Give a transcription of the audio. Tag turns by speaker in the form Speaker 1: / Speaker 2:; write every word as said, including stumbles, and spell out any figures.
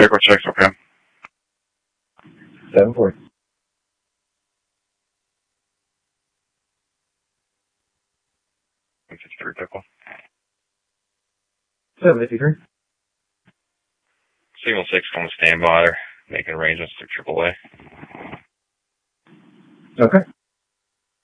Speaker 1: Vehicle checks, okay.
Speaker 2: seven forty.
Speaker 1: fifty-three vehicle.
Speaker 2: seven fifty-three.
Speaker 1: Signal six on standby. They're making arrangements through triple A.
Speaker 2: Okay.